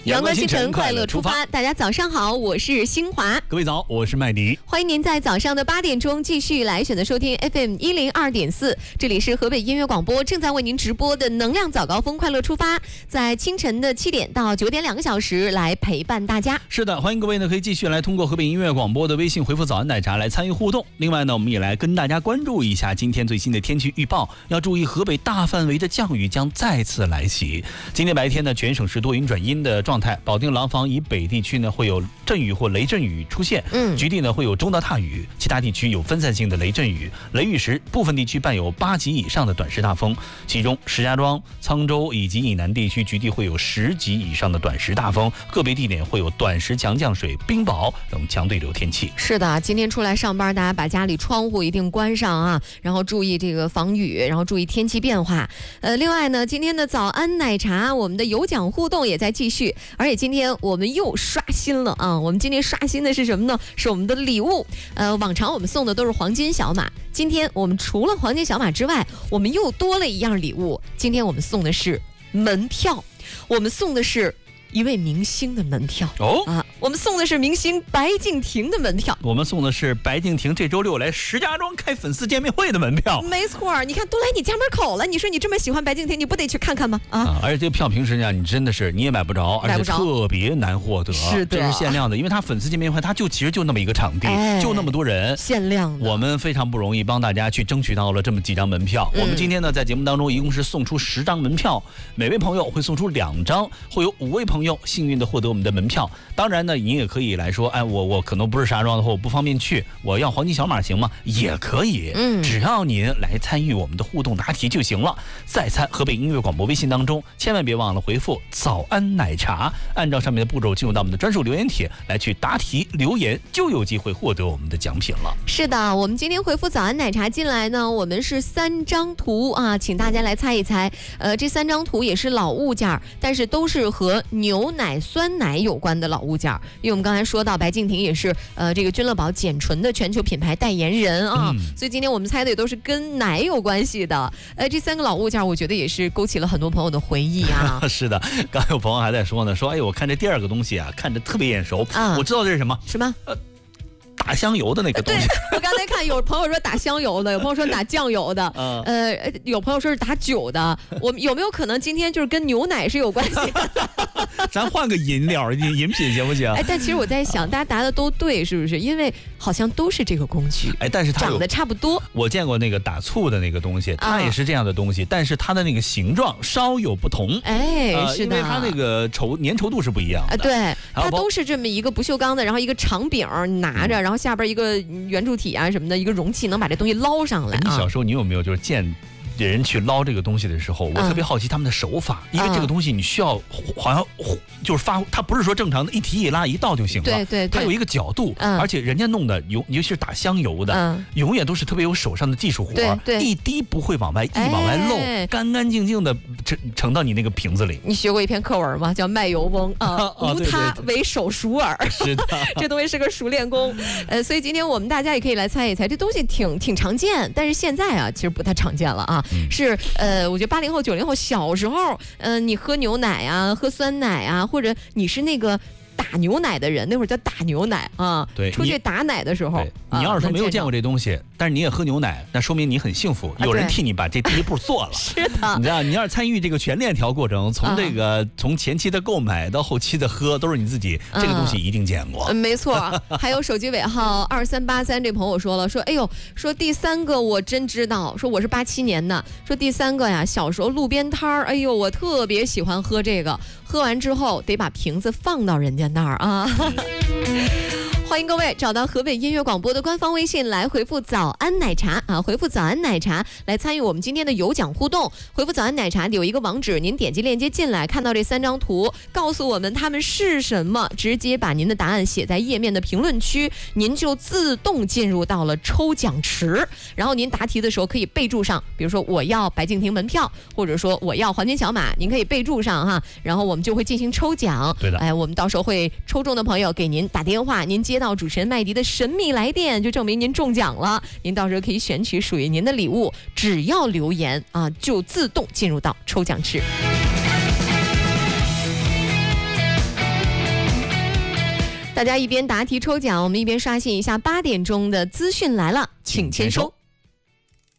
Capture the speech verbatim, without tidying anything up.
阳光星辰，快乐出发。大家早上好，我是新华。 各位早，我是麦迪。 欢迎您在早上的八点钟继续来选择收听 F M 一零二点四，这里是河北音乐广播正在为您直播的能量早高峰，快乐出发，在清晨的七点到九点两个小时来陪伴大家。 是的，欢迎各位呢可以继续来通过河北音乐广播的微信回复早安奶茶来参与互动。另外呢，我们也来跟大家关注一下今天最新的天气预报，要注意河北大范围的降雨将再次来袭。今天白天呢，全省是多云转阴的状态，保定廊坊以北地区呢会有阵雨或雷阵雨出现，嗯，局地呢会有中到大雨，其他地区有分散性的雷阵雨，雷雨时部分地区伴有八级以上的短时大风，其中石家庄、沧州以及以南地区局地会有十级以上的短时大风，个别地点会有短时强降水、冰雹等强对流天气。 是的，今天出来上班，大家把家里窗户一定关上啊，然后注意这个防雨，然后注意天气变化。呃，另外呢，今天的早安奶茶，我们的有奖互动也在继续，而且今天我们又刷新了啊！我们今天刷新的是什么呢？是我们的礼物。呃，往常我们送的都是黄金小马，今天我们除了黄金小马之外，我们又多了一样礼物。今天我们送的是门票，我们送的是一位明星的门票哦啊，我们送的是明星白敬亭的门票， 我们送的是白敬亭这周六来石家庄开粉丝见面会的门票。 没错，你看都来你家门口了，你说你这么喜欢白敬亭，你不得去看看吗？啊！ 啊而且这个票平时呢，你真的是你也买不着，而且特别难获得， 是的， 这是限量的，因为它粉丝见面会，它就其实就那么一个场地，哎、就那么多人， 限量的。 我们非常不容易帮大家去争取到了这么几张门票。嗯、我们今天呢，在节目当中一共是送出十张门票，每位朋友会送出两张，会有五位朋友幸运的获得我们的门票。当然呢，您也可以来说，哎，我我可能不是石家庄的，或我不方便去，我要黄金小马行吗？也可以，嗯，只要您来参与我们的互动答题就行了。再参河北音乐广播微信当中，千万别忘了回复早安奶茶，按照上面的步骤进入到我们的专属留言帖来去答题留言，就有机会获得我们的奖品了。 是的，我们今天回复早安奶茶进来呢，我们是三张图啊，请大家来猜一猜。呃，这三张图也是老物件，但是都是和牛奶、酸奶有关的老物件，因为我们刚才说到白敬亭也是呃这个君乐宝简纯的全球品牌代言人啊，嗯、所以今天我们猜的也都是跟奶有关系的。呃，这三个老物件，我觉得也是勾起了很多朋友的回忆啊。 是的，刚才有朋友还在说呢，说哎，我看这第二个东西啊，看着特别眼熟啊，我知道这是什么？ 什么？呃。 打香油的那个东西， 我刚才看有朋友说打香油的，有朋友说打酱油的，嗯、呃，有朋友说是打酒的。我们有没有可能今天就是跟牛奶是有关系的？ 咱换个饮料饮饮品行不行？ 哎，但其实我在想，大家答的都对，是不是？因为好像都是这个工具， 哎，但是它长得差不多。 我见过那个打醋的那个东西，它也是这样的东西，啊、但是它的那个形状稍有不同。 哎，呃、是的， 因为它那个稠粘稠度是不一样的。 啊、对，它都是这么一个不锈钢的，然后一个长柄拿着，然后下边一个圆柱体啊什么的，一个容器能把这东西捞上来。 你小时候你有没有就是见人去捞这个东西的时候，我特别好奇他们的手法，嗯、因为这个东西你需要好像就是发，它不是说正常的一提一拉一倒就行了， 对对对， 它有一个角度，嗯、而且人家弄的尤尤其是打香油的，嗯、永远都是特别有手上的技术活， 对对， 一滴不会往外溢，哎、往外漏，干干净净的盛盛到你那个瓶子里。 你学过一篇课文吗？叫卖油翁啊，无他为手熟耳。 是的， 这东西是个熟练工。呃，所以今天我们大家也可以来猜一猜，这东西挺挺常见，但是现在啊，其实不太常见了啊。嗯、是呃，我觉得八零后、九零后小时候，呃，你喝牛奶啊，喝酸奶啊，或者你是那个打牛奶的人，那会儿叫打牛奶啊， 对， 出去打奶的时候， 你要是说没有见过这东西，但是你也喝牛奶，那说明你很幸福，有人替你把这第一步做了。 是的， 你知道，你要是参与这个全链条过程，从这个从前期的购买到后期的喝，都是你自己，这个东西一定见过。 嗯，没错。还有手机尾号二三八三这朋友说了，说哎呦，说第三个我真知道，说我是八七年的，说第三个呀，小时候路边摊儿，哎呦，我特别喜欢喝这个，喝完之后得把瓶子放到人家那儿啊。欢迎各位找到河北音乐广播的官方微信来回复早安奶茶啊，回复早安奶茶来参与我们今天的有奖互动。回复早安奶茶有一个网址，您点击链接进来，看到这三张图，告诉我们它们是什么，直接把您的答案写在页面的评论区，您就自动进入到了抽奖池。然后您答题的时候可以备注上，比如说我要白敬亭门票，或者说我要黄金小马，您可以备注上哈，然后我们就会进行抽奖。 对的， 哎，我们到时候会抽中的朋友给您打电话，您接到主持人麦迪的神秘来电，就证明您中奖了。您到时候可以选取属于您的礼物，只要留言啊，就自动进入到抽奖池。 大家一边答题抽奖，我们一边刷新一下八点钟的资讯来了，请签收。